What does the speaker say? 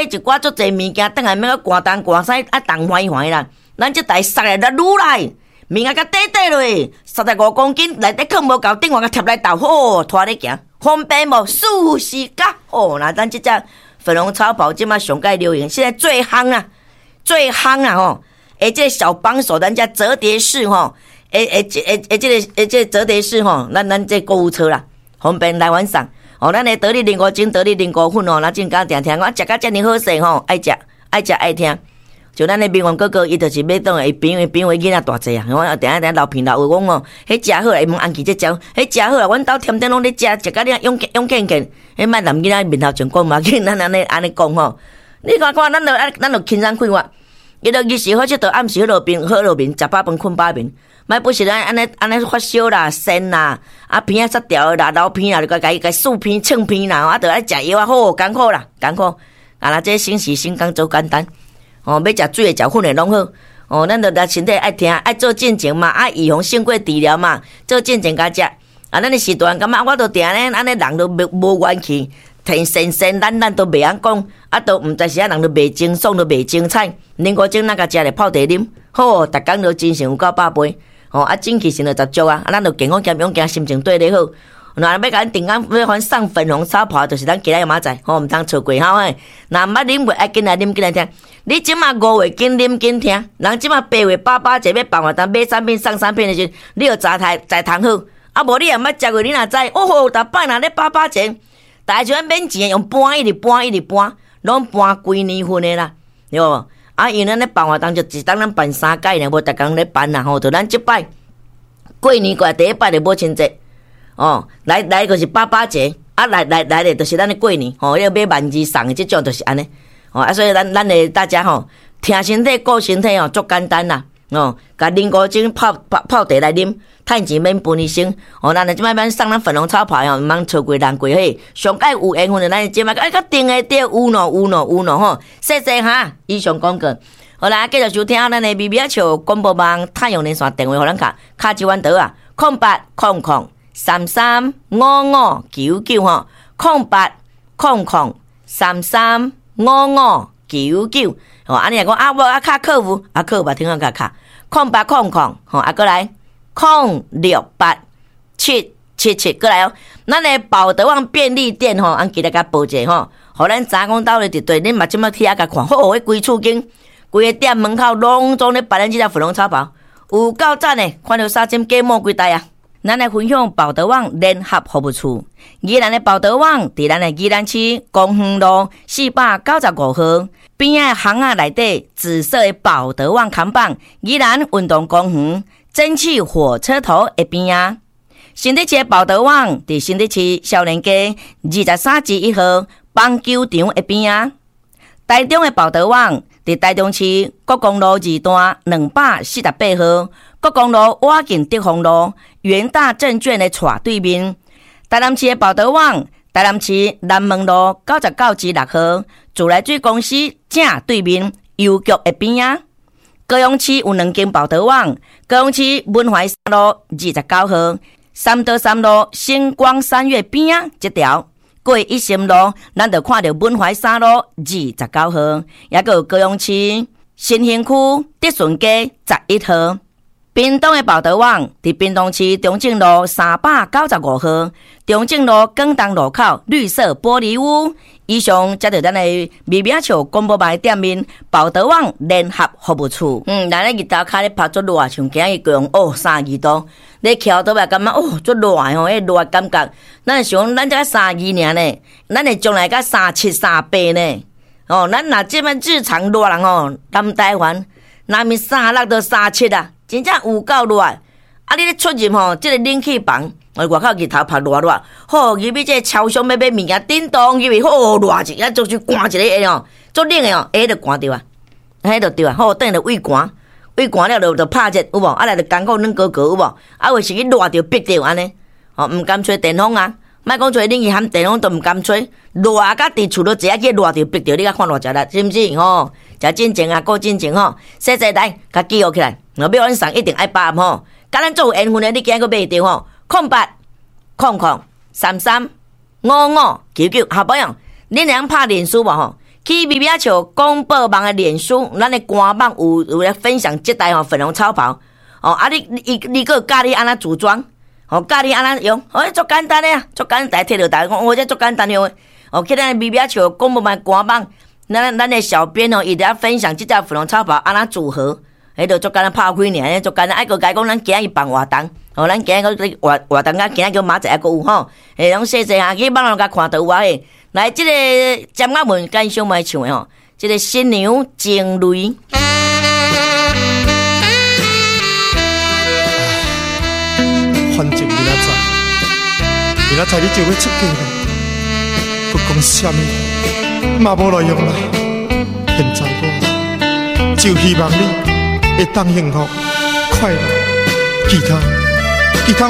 一寡足侪物件，等下要个寒东寒西啊，冻坏坏啦。咱即台塞来了愈来，物件甲底落，35公斤，内底放无够，顶外甲贴来倒，好拖咧行，方便无？舒适甲好啦。咱即只粉红超跑即马上界流行，现在最夯啊，最夯啊吼！即个小帮手，咱只折叠式吼，即个折叠式吼，咱这购物车啦，方便来玩赏。哦，咱的得力灵果精、得力灵果粉哦，咱正讲定听，我食甲遮尔好势吼，爱食爱听。就咱的明王哥哥，伊就是要当伊边囡仔大济啊！我定下老骗老话讲哦，迄食好啦，伊问安琪这招，迄食好啦，阮兜天天拢咧食甲你勇健，迄莫男囡仔面头前讲嘛，咱安尼讲吼。你看，咱就轻松快活。伊就日时好佚佗，暗时好路边，食饱饭困饱眠。莫不是咱安尼发烧啦、痠啦，啊鼻仔塞掉啦、流鼻啦，就甲竖鼻、蹭鼻啦，啊，着爱食药啊，好艰苦啦，艰苦。啊，那这省时省工做简单。哦，要食水的、食粉的拢好。哦，咱着咱身体爱听，爱做进前嘛，爱预防胜过治疗嘛，做进前甲食。啊，咱的时段感觉我着定咧，安尼人都无元气，天神，咱都袂晓讲，啊，都毋知是啊人都袂精爽，都袂精彩。灵果精咱甲食咧泡茶啉，好，逐工都精神有够百倍。哦，啊，精气神就十足啊，咱就健康兼勇健，心情对咧好。那要甲咱定岗要还上粉红超跑，就是咱今日明仔，毋通错过吼诶。那捌啉过，爱紧来啉，紧来听。你即马5月紧啉紧听，人即马8月88节要办活动，买产品送产品的时，你要在通好。啊，无你也捌食过，你若知哦，逐摆若咧88节，大像免钱用搬，一直搬，拢搬规年份的啦，对无？啊，因咱咧办活动就一当咱办3届呢，无逐工咧办啦吼，就咱即摆过年过第一摆就母亲节。哦，来就是88节，啊来咧，就是咱的过年，吼、要买万字送的这种就是安尼，哦啊，所以咱的大家吼，听身体顾身体哦，足简单啦，哦，甲灵果精泡茶来啉，趁钱免分医生，哦，咱即摆免送咱粉红超跑哦，毋通错过人过迄，上界有缘分的咱即摆哎，较定的对，有喏吼，谢哈，以上讲过。好啦，继续收听咱的微微笑广播网太阳连线电话，互咱卡一弯刀啊，0800335599吼，0800335599吼，安尼讲啊，我啊卡客服啊，客服听讲卡0800吼，啊过来068777过来哦，咱的宝德旺便利店吼，俺记得甲报者吼，互咱查讲到咧伫对，恁嘛即摆去遐甲看，好，迄规厝间。规个店门口拢总咧摆咱即只粉红超跑，有够赞诶！看到3针鸡毛几台啊！咱来分享宝德旺联合服务处，宜兰的宝德旺伫咱的宜兰市公园路495号边仔巷仔内底，紫色的宝德旺看板，宜兰运动公园蒸汽火车头的边仔。新德市的宝德旺伫新德市少年街23至1号棒球场的边仔。台中的宝德旺伫台中市国公路2段248号，国公路瓦近德丰路元大证券的斜对面。台南市的宝德旺，台南市南门路99至6号，自来水公司正对面邮局的边仔。高雄市有2间宝德旺，高雄市文怀3路29号，三德3路星光三月边仔这条。过一心路，咱就看到文怀3路29号，也有高雄市新兴区德顺街11号。屏东的宝德旺伫屏东市中正路395号，中正路广东路口绿色玻璃屋。以上才着咱的微微笑广播网店面宝德旺联合服务处。咱咧日头骹咧拍足热，像今日高雄32度，咧翘倒来感觉足热吼，迄热感觉。咱想咱才32尔呢，咱会将来甲37、38呢。哦，咱若即摆日常热人吼，南台湾南面36到37啊，真正有够热。啊，你咧出入吼，即个冷气房。外口日头晒热，好，入去这超商要买物件，叮咚入去，好热一下，就是寒一个下哦，足冷的哦，下就寒着啊，迄就对啊，好，等下就胃寒了就拍热有无？啊来就艰苦软高高有无？啊或是去热着逼着安尼，哦，毋甘吹电风啊，莫讲吹冷气含电风都毋甘吹，热啊，甲伫厝都坐啊去热着逼着，你甲看偌食力，是毋是？吼，食进前啊，过进前吼，细细来，甲记录起来，要阮送一定爱把握吼，甲咱做有缘分的，你今个买着吼。0800335599，好朋友，恁能拍脸书无吼？ 去咪咪笑广播网的脸书，咱的官网有咧分享这台粉红超跑。哦，啊你个教你安怎组装，哦教你安怎用，足简单的啊，足简单，摕到台讲，这足简单用的。哦，去咱咪咪笑广播网官网，咱的小编伊在分享这只粉红超跑安怎组合，迄就足简单拍开尔，足简单。个甲讲咱今日办活动，哦，咱今日活动啊，今日叫明仔还佫有吼，拢细下去网络甲看到有啊嘿。来，这个尖仔文跟小妹唱的吼，这个新娘情泪。 反正明仔载你就要出嫁了，佮讲啥物嘛无路用啦。现在我就希望你会当幸福快乐，其他